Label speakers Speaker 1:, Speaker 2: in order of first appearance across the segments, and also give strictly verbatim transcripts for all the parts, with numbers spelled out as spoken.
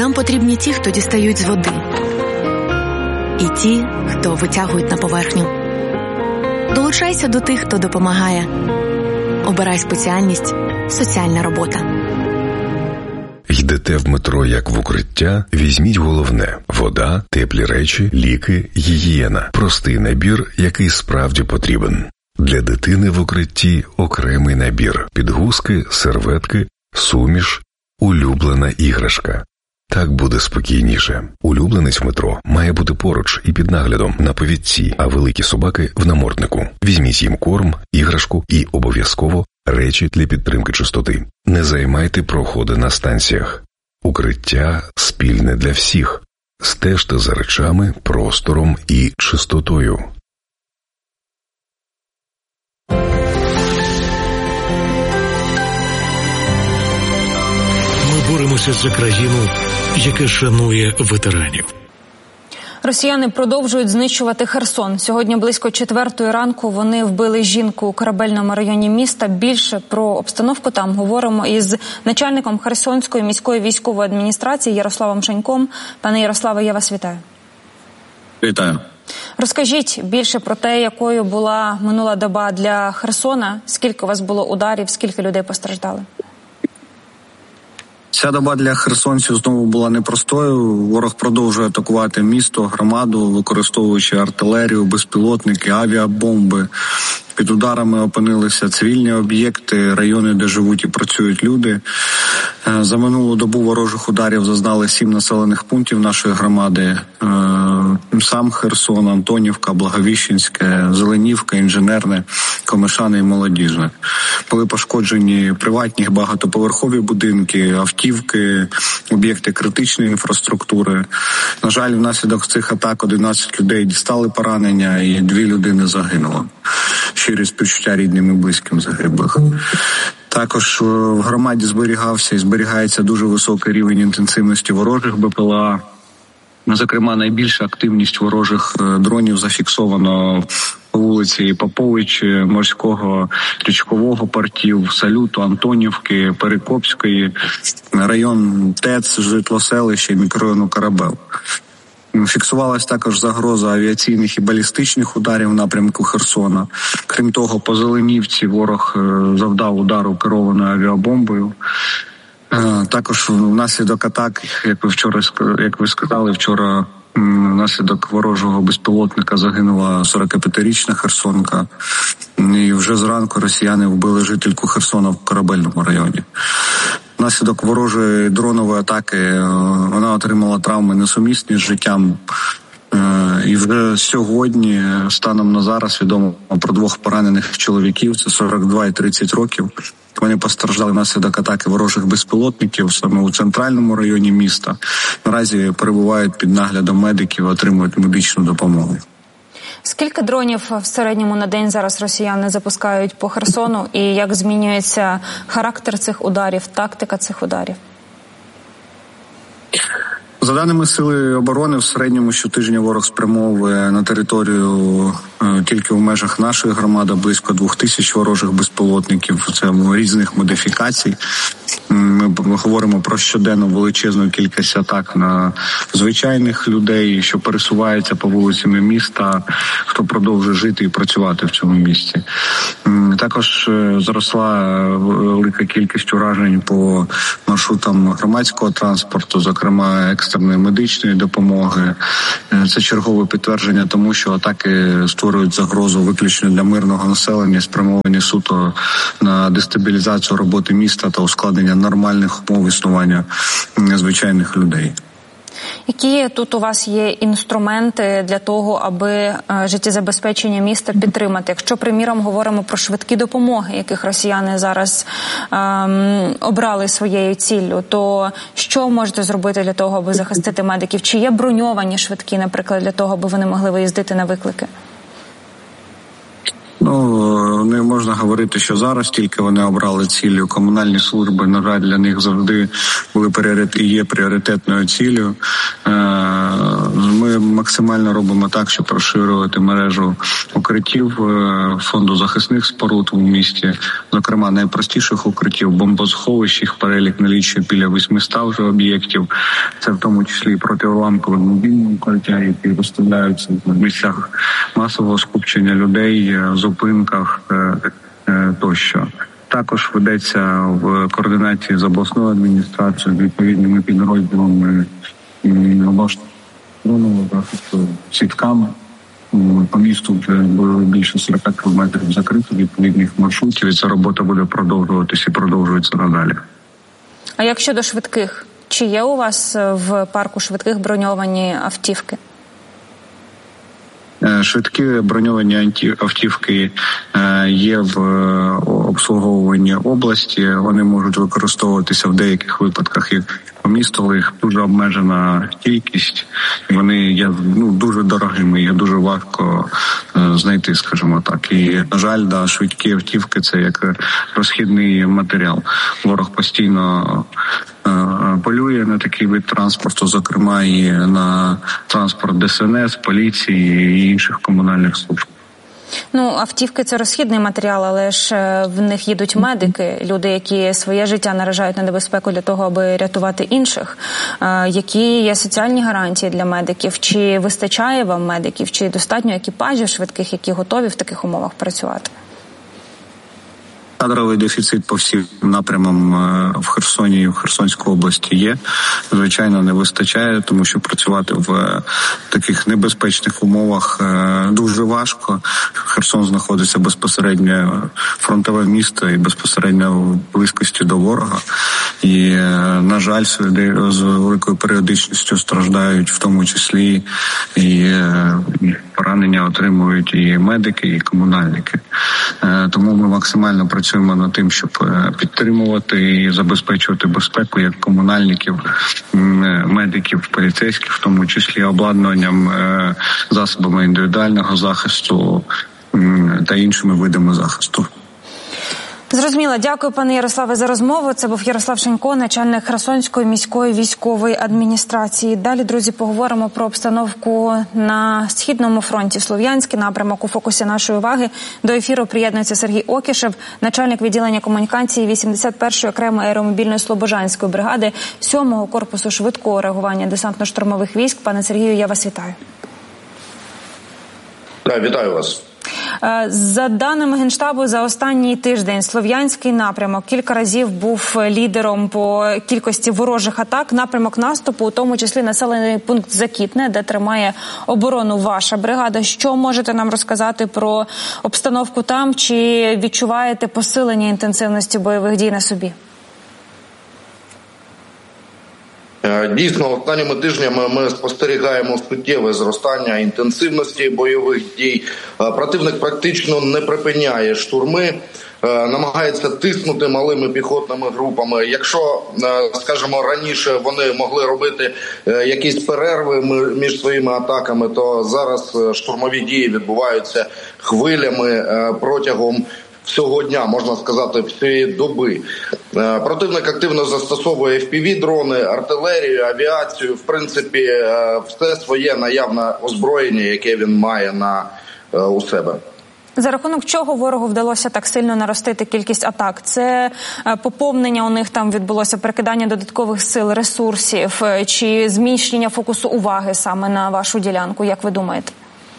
Speaker 1: Нам потрібні ті, хто дістають з води, і ті, хто витягують на поверхню. Долучайся до тих, хто допомагає. Обирай спеціальність «Соціальна робота».
Speaker 2: Йдете в метро як в укриття, візьміть головне – вода, теплі речі, ліки, гігієна. Простий набір, який справді потрібен. Для дитини в укритті окремий набір – підгузки, серветки, суміш, улюблена іграшка. Так буде спокійніше. Улюбленець в метро має бути поруч і під наглядом на повідці, а великі собаки – в наморднику. Візьміть їм корм, іграшку і обов'язково речі для підтримки чистоти. Не займайте проходи на станціях. Укриття спільне для всіх. Стежте за речами, простором і чистотою.
Speaker 3: Ми боремося за країну, яка шанує ветеранів.
Speaker 4: Росіяни продовжують знищувати Херсон. Сьогодні близько четвертої ранку вони вбили жінку у корабельному районі міста. Більше про обстановку там говоримо із начальником Херсонської міської військової адміністрації Ярославом Шаньком. Пане Ярославе, я вас вітаю.
Speaker 5: Вітаю.
Speaker 4: Розкажіть більше про те, якою була минула доба для Херсона, скільки у вас було ударів, скільки людей постраждали?
Speaker 5: Ця доба для херсонців знову була непростою. Ворог продовжує атакувати місто, громаду, використовуючи артилерію, безпілотники, авіабомби. Під ударами опинилися цивільні об'єкти, райони, де живуть і працюють люди. За минулу добу ворожих ударів зазнали сім населених пунктів нашої громади. Сам Херсон, Антонівка, Благовіщенське, Зеленівка, Інженерне, Комишани і Молодіжне. Були пошкоджені приватні багатоповерхові будинки, автівки, об'єкти критичної інфраструктури. На жаль, внаслідок цих атак одинадцять людей дістали поранення і дві людини загинуло. Щирі співчуття рідним і близьким загиблих. Також в громаді зберігався і зберігається дуже високий рівень інтенсивності ворожих БПЛА. Зокрема, найбільша активність ворожих дронів зафіксовано по вулиці Попович, Морського, Річкового портів, Салюту, Антонівки, Перекопської, район ТЕЦ, житлоселище, мікрорайону Корабел. Фіксувалась також загроза авіаційних і балістичних ударів в напрямку Херсона. Крім того, по Зеленівці ворог завдав удару керованою авіабомбою. Також внаслідок атак, як ви вчора, як ви сказали, вчора внаслідок ворожого безпілотника загинула сорокап'ятирічна херсонка. І вже зранку росіяни вбили жительку Херсона в Корабельному районі. Внаслідок ворожої дронової атаки вона отримала травми несумісні з життям. І вже сьогодні, станом на зараз, відомо про двох поранених чоловіків, це сорок два і тридцять років. Вони постраждали внаслідок атаки ворожих безпілотників саме у центральному районі міста. Наразі перебувають під наглядом медиків, отримують медичну допомогу.
Speaker 4: Скільки дронів в середньому на день зараз росіяни запускають по Херсону і як змінюється характер цих ударів, тактика цих ударів?
Speaker 5: За даними Сили оборони, в середньому щотижня ворог спрямовує на територію тільки в межах нашої громади близько двох тисяч ворожих безпілотників. Це різних модифікацій. Ми говоримо про щоденну величезну кількість атак на звичайних людей, що пересуваються по вулицям міста, хто продовжує жити і працювати в цьому місті. Також зросла велика кількість уражень по маршрутам громадського транспорту, зокрема екстреної медичної допомоги. Це чергове підтвердження тому, що атаки створюють загрозу виключно для мирного населення, спрямовані суто на дестабілізацію роботи міста та ускладнення нормальних умов існування звичайних людей.
Speaker 4: Які тут у вас є інструменти для того, аби життєзабезпечення міста підтримати? Якщо, приміром, говоримо про швидкі допомоги, яких росіяни зараз ем, обрали своєю ціллю, то що можете зробити для того, аби захистити медиків? Чи є броньовані швидкі, наприклад, для того, аби вони могли виїздити на виклики?
Speaker 5: Ну, не можна говорити, що зараз тільки вони обрали ціллю. Комунальні служби, на жаль, для них завжди були пріоритет, є пріоритетною ціллю. Ми ми максимально робимо так, щоб розширювати мережу укриттів фонду захисних споруд у місті, зокрема найпростіших укриттів, бомбосховищ, їх перелік налічує біля восьмисот вже об'єктів. Це в тому числі протиуламкове мобільне укриття, які розставляються в місцях масового скупчення людей, зупинках тощо. Також ведеться в координації з обласною адміністрацією, відповідними підрозділами облаштованого захисту сітками. По місту вже було більше сорок кілометрів закрито відповідних маршрутів, і ця робота буде продовжуватися і продовжується надалі.
Speaker 4: А як щодо швидких? Чи є у вас в парку швидких броньовані автівки?
Speaker 5: Швидкі броньовані автівки є в обслуговуванні області. Вони можуть використовуватися в деяких випадках як по місту, але їх дуже обмежена кількість. Вони є ну, дуже дорогими, їх дуже важко знайти, скажімо так. І, на жаль, да, швидкі автівки – це як розхідний матеріал. Ворог постійно полює на такий вид транспорту, зокрема і на транспорт Де Ес Ен Ес, поліції і інших комунальних служб.
Speaker 4: Ну, автівки – це розхідний матеріал, але ж в них їдуть медики, люди, які своє життя наражають на небезпеку для того, аби рятувати інших. Які є соціальні гарантії для медиків? Чи вистачає вам медиків? Чи достатньо екіпажів швидких, які готові в таких умовах працювати?
Speaker 5: Кадровий дефіцит по всім напрямам в Херсоні і в Херсонській області є. Звичайно, не вистачає, тому що працювати в таких небезпечних умовах дуже важко. Херсон знаходиться безпосередньо фронтове місто і безпосередньо в близькості до ворога. І, на жаль, з великою періодичністю страждають в тому числі і поранення отримують і медики, і комунальники. Тому ми максимально працюємо над тим, щоб підтримувати і забезпечувати безпеку як комунальників, медиків, поліцейських, в тому числі обладнанням, засобами індивідуального захисту та іншими видами захисту.
Speaker 4: Зрозуміло. Дякую, пане Ярославе, за розмову. Це був Ярослав Шанько, начальник Херсонської міської військової адміністрації. Далі, друзі, поговоримо про обстановку на Східному фронті. Слов'янський напрямок у фокусі нашої уваги. До ефіру приєднується Сергій Окішев, начальник відділення комунікації вісімдесят першої окремої аеромобільної Слобожанської бригади сьомого корпусу швидкого реагування десантно-штурмових військ. Пане Сергію, я вас вітаю.
Speaker 6: Так, вітаю вас.
Speaker 4: За даними Генштабу, за останній тиждень Слов'янський напрямок кілька разів був лідером по кількості ворожих атак. Напрямок наступу, у тому числі населений пункт Закітне, де тримає оборону ваша бригада. Що можете нам розказати про обстановку там? Чи відчуваєте посилення інтенсивності бойових дій на собі?
Speaker 6: Дійсно, останніми тижнями ми спостерігаємо суттєве зростання інтенсивності бойових дій. Противник практично не припиняє штурми, намагається тиснути малими піхотними групами. Якщо, скажімо, раніше вони могли робити якісь перерви між своїми атаками, то зараз штурмові дії відбуваються хвилями протягом всього дня, можна сказати, всієї доби. Противник активно застосовує еф пі ві-дрони, артилерію, авіацію, в принципі, все своє наявне озброєння, яке він має на, у себе.
Speaker 4: За рахунок чого ворогу вдалося так сильно наростити кількість атак? Це поповнення у них там відбулося, перекидання додаткових сил, ресурсів, чи зміщення фокусу уваги саме на вашу ділянку, як ви думаєте?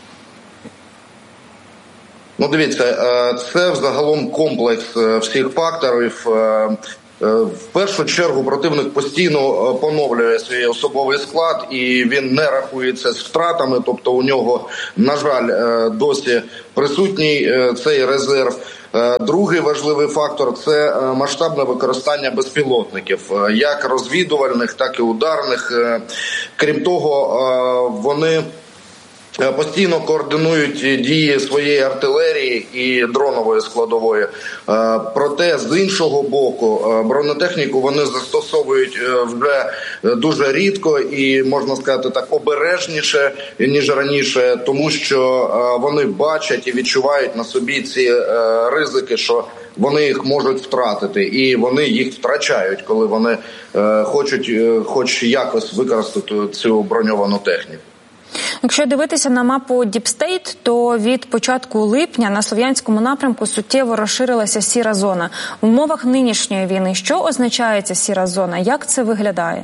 Speaker 6: Ну, дивіться, це взагалом комплекс всіх факторів. В першу чергу противник постійно поновлює свій особовий склад і він не рахується з втратами, тобто у нього, на жаль, досі присутній цей резерв. Другий важливий фактор – це масштабне використання безпілотників, як розвідувальних, так і ударних. Крім того, вони постійно координують дії своєї артилерії і дронової складової. Проте, з іншого боку, бронетехніку вони застосовують вже дуже рідко і, можна сказати так, обережніше, ніж раніше, тому що вони бачать і відчувають на собі ці ризики, що вони їх можуть втратити, і вони їх втрачають, коли вони хочуть хоч якось використати цю броньовану техніку.
Speaker 4: Якщо дивитися на мапу Deep State, то від початку липня на Слов'янському напрямку суттєво розширилася сіра зона. В умовах нинішньої війни що означає ця сіра зона? Як це виглядає?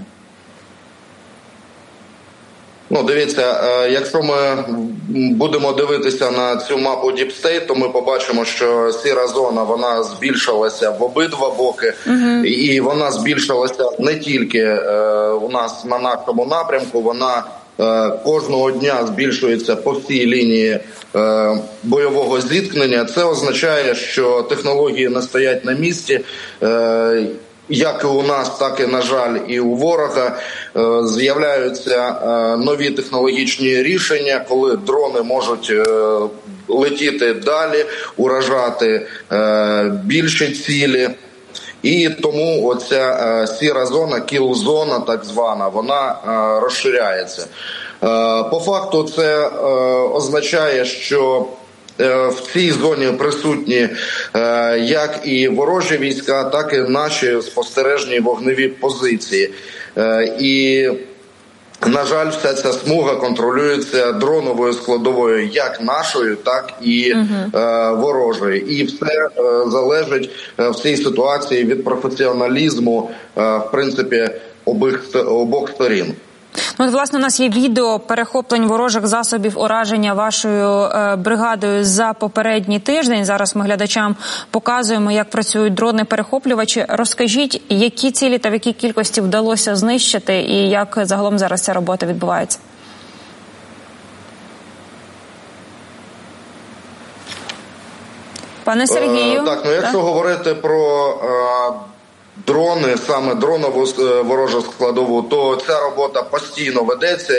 Speaker 6: Ну, дивіться, якщо ми будемо дивитися на цю мапу Deep State, то ми побачимо, що сіра зона, вона збільшилася в обидва боки, угу. І вона збільшилася не тільки у нас на нашому напрямку, вона кожного дня збільшується по всій лінії бойового зіткнення. Це означає, що технології не стоять на місці. Як і у нас, так і, на жаль, і у ворога з'являються нові технологічні рішення, коли дрони можуть летіти далі, уражати більші цілі. І тому оця сіра зона, кіл-зона так звана, вона розширяється. По факту це означає, що в цій зоні присутні як і ворожі війська, так і наші спостережні вогневі позиції. І, на жаль, вся ця смуга контролюється дроновою складовою як нашою, так і угу. ворожою. І все залежить в цій ситуації від професіоналізму, в принципі, обох, обох сторін.
Speaker 4: Ну, от, власне, у нас є відео перехоплень ворожих засобів ураження вашою е, бригадою за попередній тиждень. Зараз ми глядачам показуємо, як працюють дрони-перехоплювачі. Розкажіть, які цілі та в якій кількості вдалося знищити і як загалом зараз ця робота відбувається? Пане Сергію.
Speaker 6: Е, так, ну якщо так? говорити про... Е... дрони, саме дронову ворожу складову, то ця робота постійно ведеться.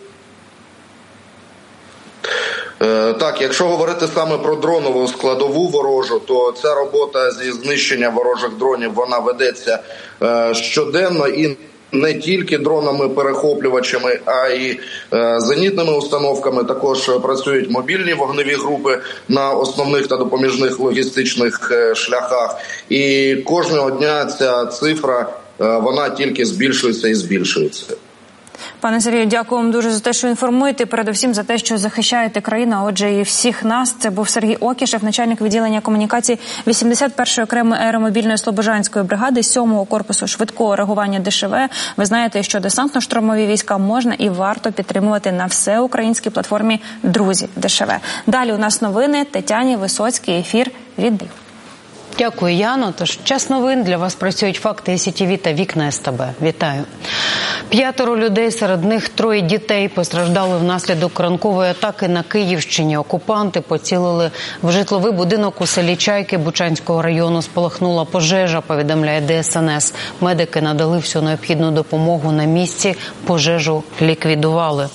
Speaker 6: Так, якщо говорити саме про дронову складову ворожу, то ця робота зі знищення ворожих дронів, вона ведеться щоденно і не тільки дронами-перехоплювачами, а й е, зенітними установками. Також працюють мобільні вогневі групи на основних та допоміжних логістичних е, шляхах. І кожного дня ця цифра, е, вона тільки збільшується і збільшується.
Speaker 4: Пане Сергію, дякую вам дуже за те, що інформуєте, передусім за те, що захищаєте країну, а отже і всіх нас. Це був Сергій Окішев, начальник відділення комунікації вісімдесят першої окремої аеромобільної слобожанської бригади сьомого корпусу швидкого реагування ДШВ. Ви знаєте, що десантно-штурмові війська можна і варто підтримувати на всеукраїнській платформі «Друзі ДШВ». Далі у нас новини. Тетяні Висоцький, ефір віддаю.
Speaker 7: Дякую, Яно. Тож, час новин. Для вас працюють факти СІТВ та Вікна СТБ. Вітаю. П'ятеро людей, серед них троє дітей, постраждали внаслідок ранкової атаки на Київщині. Окупанти поцілили в житловий будинок у селі Чайки Бучанського району. Спалахнула пожежа, повідомляє Де Ес Ен Ес. Медики надали всю необхідну допомогу на місці. Пожежу ліквідували.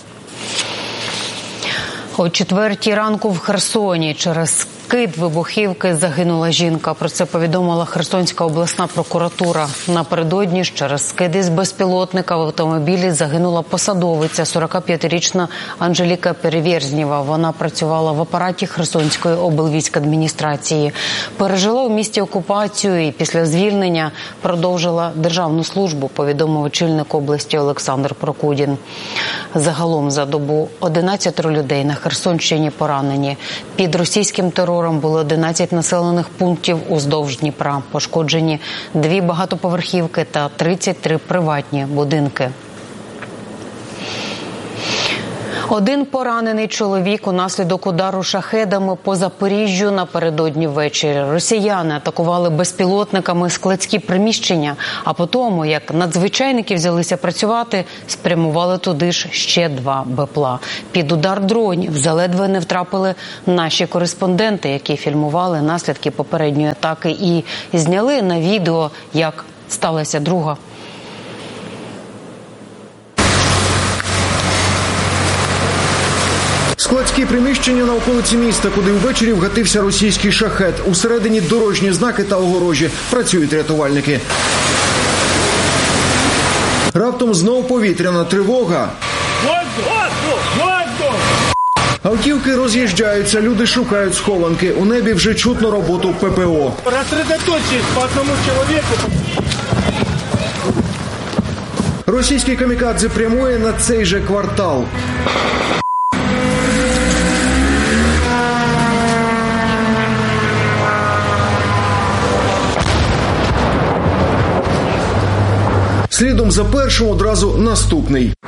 Speaker 7: О четвертій ранку в Херсоні через скид вибухівки загинула жінка. Про це повідомила Херсонська обласна прокуратура. Напередодні ж через скид із безпілотника в автомобілі загинула посадовиця, сорокап'ятирічна Анжеліка Перевєрзнєва. Вона працювала в апараті Херсонської облвійськадміністрації. Пережила у місті окупацію і після звільнення продовжила державну службу, повідомив очільник області Олександр Прокудін. Загалом за добу одинадцять людей на Херсонщині поранені. Під російським терором були одинадцять населених пунктів уздовж Дніпра. Пошкоджені дві багатоповерхівки та тридцять три приватні будинки. Один поранений чоловік унаслідок удару шахедами по Запоріжжю напередодні ввечері. Росіяни атакували безпілотниками складські приміщення, а по тому, як надзвичайники взялися працювати, спрямували туди ж ще два БПЛА. Під удар дронів заледве не втрапили наші кореспонденти, які фільмували наслідки попередньої атаки і зняли на відео, як сталася друга.
Speaker 8: Складські приміщення на околиці міста, куди ввечері вгатився російський шахед. Усередині дорожні знаки та огорожі. Працюють рятувальники. Раптом знов повітряна тривога. Автівки роз'їжджаються, люди шукають схованки. У небі вже чутно роботу ППО.
Speaker 9: Розсредоточись по одному чоловіку.
Speaker 8: Російський камікадзе прямує на цей же квартал. Слідом за першим одразу наступний.